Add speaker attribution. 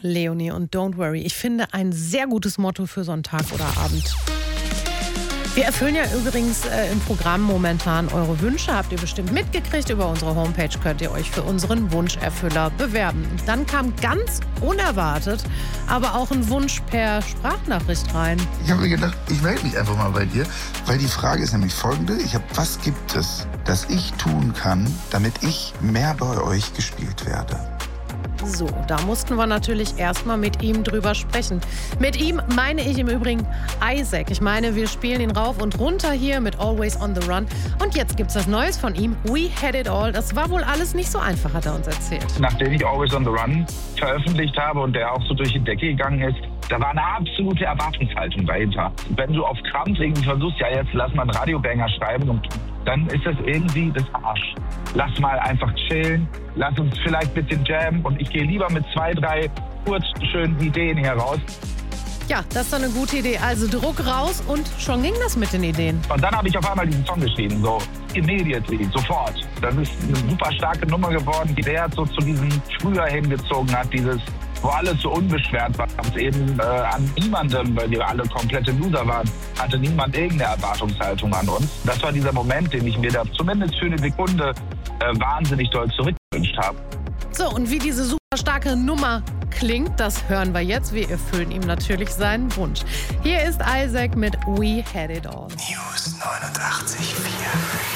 Speaker 1: Leonie und Don't Worry. Ich finde ein sehr gutes Motto für so einen Tag oder Abend. Wir erfüllen ja übrigens im Programm momentan eure Wünsche. Habt ihr bestimmt mitgekriegt. Über unsere Homepage könnt ihr euch für unseren Wunscherfüller bewerben. Dann kam ganz unerwartet aber auch ein Wunsch per Sprachnachricht rein.
Speaker 2: Ich habe mir gedacht, ich melde mich einfach mal bei dir, weil die Frage ist nämlich folgende. Was gibt es, das ich tun kann, damit ich mehr bei euch gespielt werde?
Speaker 1: So, da mussten wir natürlich erstmal mit ihm drüber sprechen. Mit ihm meine ich im Übrigen Isaac. Ich meine, wir spielen ihn rauf und runter hier mit Always on the Run. Und jetzt gibt's was Neues von ihm, We Had It All. Das war wohl alles nicht so einfach, hat er uns erzählt.
Speaker 3: Nachdem ich Always on the Run veröffentlicht habe und der auch so durch die Decke gegangen ist, da war eine absolute Erwartungshaltung dahinter. Wenn du auf Krampf irgendwie versuchst, ja jetzt lass mal einen Radiobanger schreiben und dann ist das irgendwie das Arsch. Lass mal einfach chillen, lass uns vielleicht ein bisschen jammen und ich gehe lieber mit 2, 3 kurz schönen Ideen hier raus.
Speaker 1: Ja, das ist doch eine gute Idee. Also Druck raus und schon ging das mit den Ideen.
Speaker 3: Und dann habe ich auf einmal diesen Song geschrieben, so immediately, sofort. Das ist eine super starke Nummer geworden, die der so zu diesem früher hingezogen hat, dieses wo alles so unbeschwert war, und eben an niemandem, weil wir alle komplette Loser waren, hatte niemand irgendeine Erwartungshaltung an uns. Das war dieser Moment, den ich mir da zumindest für eine Sekunde wahnsinnig doll zurückgewünscht habe.
Speaker 1: So, und wie diese super starke Nummer klingt, das hören wir jetzt. Wir erfüllen ihm natürlich seinen Wunsch. Hier ist Isaac mit We Had It All.
Speaker 2: News 89.4